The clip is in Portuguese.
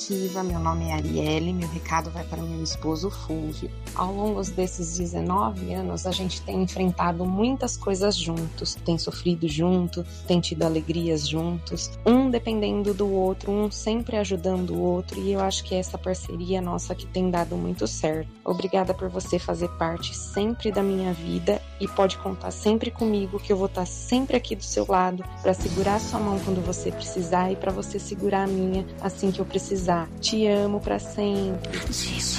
Kiva, meu nome é Arielle, meu recado vai para meu esposo Fulvio. Ao longo desses 19 anos, a gente tem enfrentado muitas coisas juntos, tem sofrido junto, tem tido alegrias juntos, um dependendo do outro, um sempre ajudando o outro, e eu acho que é essa parceria nossa que tem dado muito certo. Obrigada por você fazer parte sempre da minha vida e pode contar sempre comigo, que eu vou estar sempre aqui do seu lado para segurar a sua mão quando você precisar e para você segurar a minha assim que eu precisar. Te amo para sempre.